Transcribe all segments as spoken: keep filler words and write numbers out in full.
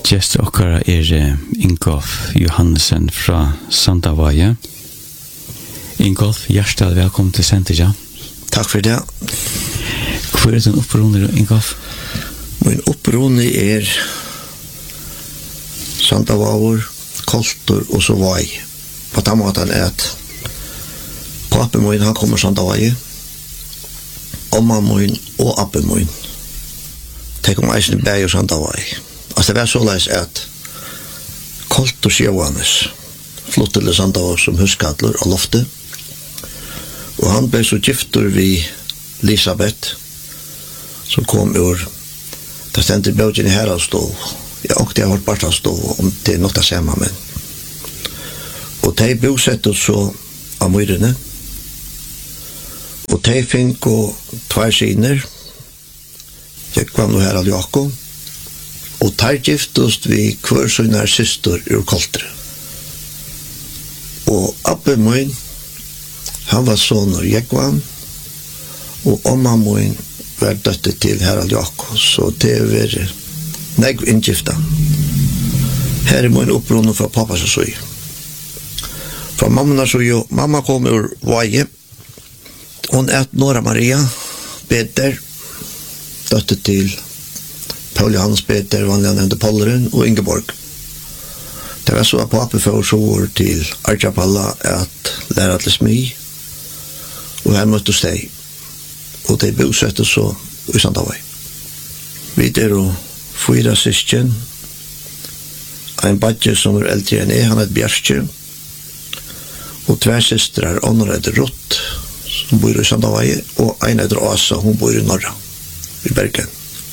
Gjest okkara er Ingolf Johannesen fra Sandavaje. Ingolf, hjertelig velkommen til Sentija. Takk for det. Hvor er din opprunner, Ingolf? Min opprunner er Sandavajer, Koltur og så Vai. På den måten er at pappen min, han kommer Sandavaje, omma min og appen min. Tenk om eisen bæg og Sandavaje. Altså det var så leis at Koltur Sjövanes flott til Sandavaje som huskadler av loftet. Og han ble så gifter vi Elisabeth, som kom ur, det stendte bøtjen i Heralstov. Jeg åkte jeg har vært Bartalstov, om det er noe det samme, men. Og de bosettet så av myrene, og de fikk og tvær siner, jeg kvann og Herald Jakob, og de giftest vi hver sønner syster ur Koltre. Og Abbe min, han var sonur Jekvan, og omma min var døtte til Herald Jakob, så det var negv inngifta. Her er min opprunner fra pappas og søy. Fra mamma så jo, mamma kom ur Vaje, hon et Nora Maria, Peter, døtte til Paul Johannes Peter, vanlig han nevnte Polleren, og Ingeborg. Det var så at pappa for så år til Arjapalla at lære til smi, og her møtte steg. Og de bosette så i Sandavaje. Vi er jo fyra syskjen, en badje som er eldre enn jeg, han er Bjerske, og tver systrar, ånder heter Rutt, som bor i Sandavaje, og en heter Asa, hun bor i Norra, i Bergen.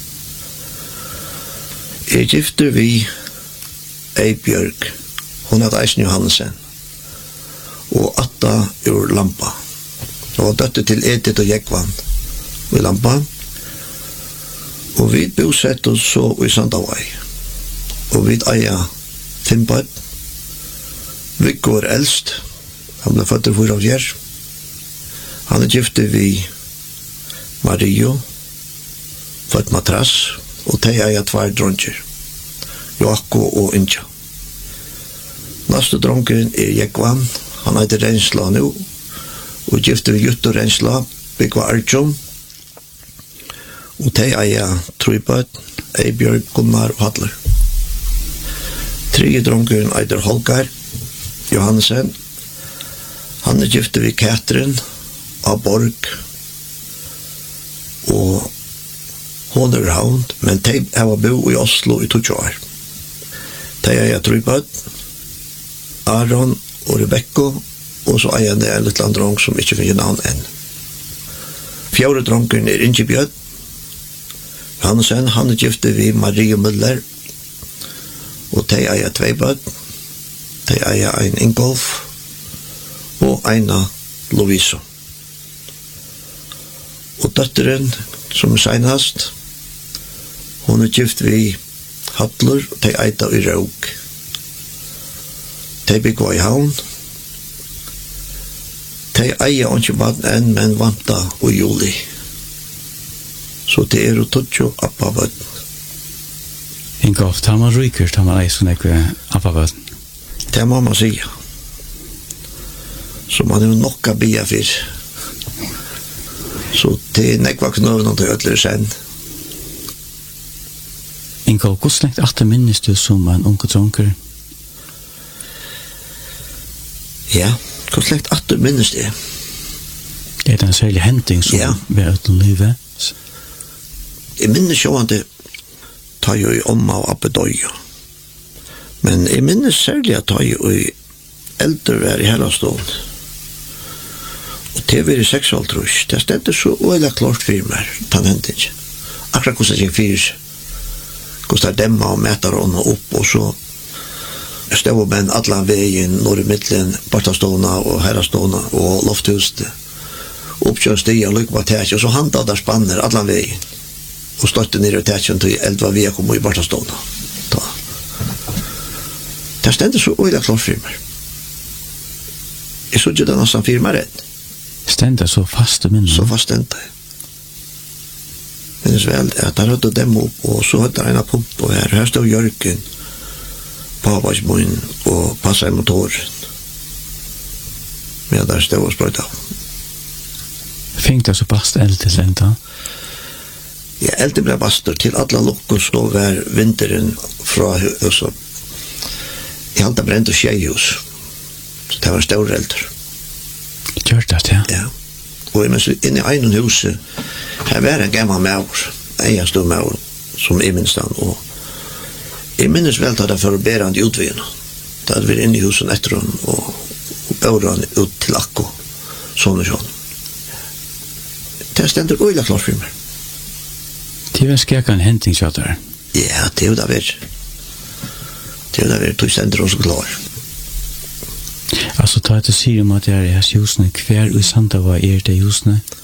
Jeg gifter vi Eibjørg, hun heter Eisen Johannesen, og Atta ur Lampa. Og døtte til Edith og Jekvan i Lampa. Og vi bosette oss så i Sandavaje. Og vi eier Finnbad. Viggo er eldst. Han ble født for av Gjer. Han er gifte vi Mario, født Matras, og de eier tvær dronjer. Joakko og Inja. Neste dronken er Jekvan. Han heter Rensla nå. Og gifte vi Jutta Rensla, Byggva Arjun. Og de eier Trøybøt, Eibjørg, Gunnar og Hadler. Tredje dronken eier Holgar Johannesen. Han er gifte vi Katrin av Borg. Og hun er havn, men de har bo i Oslo i tjue år. De eier Trøybøt, Aron og Rebekko, og så eier det en liten drong som ikke finner navn enn. Fjerde dronken er Ingebjørn Hansen, han er gifte vi Marie Müller, og de eier tvei bød. De eier en Ingolf og en Loviso. Og døtteren, som er senest, hun er gift vi Hadler, og de eier i Rauk. De bygger i havn. De eier ikke vann enn, men vanta og juli. Så det er jo tøtjo appavød. Ingolf, tar man ryker, tar man eisen ikke appavød? Det må man sige. Så man er jo nokka bia fyr. Så det er nekva knøvn til ødler sen. Ingolf, hvor slengt atter minnes du som en unge dronker? Ja, hvor slengt atter minnes det? Er det en særlig hending som ja. Vi er uten livet? Jeg minnes jo at det tar jo i omma og appe døy. Men jeg minnes særlig at tar jo i eldre vær i Heralstånd. Og det var i seksualtrus. Det stedde så øyla klart for meg, den hending. Akkurat hvordan jeg fyrer seg. Hvordan jeg demma og meter hånda opp, og så stod menn allan veien når i middelen Bartalstånda og Heralstånda og Lofthuset. Oppkjøren stiger og lykke på tætje, og så handa der spanner allan veien. Og støtte nere i tætjen til eldva vi kom i Bartalstånda. Det stendte så øyla klart for meg. Jeg så ikke det nesten for meg redd. Stendte så fast minne? Så fast stendte jeg. Men det er vel at der høyde dem opp, og så høyde en av pump, og her, her stod Jørgen, papasmoen og passa i motoren. Men der stod og sprøyta. Fink det så bast eld til enda? Ja, elden ble bastur til alle lukker, så var vinteren fra huset. Jeg hadde brent og skjejhus. Så det var en stor elder. Gjør det, ja? Ja. Og mens inne i egen huset, her var en gammal maur, en stor maur, som jeg minns den, og jeg minns vel at det for å bære han i utvigene. Da hadde vi inne i huset etter han, og, og bære han ut til akko, sånn og sånn. Det stender øyla klart for meg. Det var skjekka en henting, så der? Ja, det er jo da vi. Det er jo da vi, det stender også klar. Altså, ta et og sier om at det er i husene, hver i Sandava er det husene?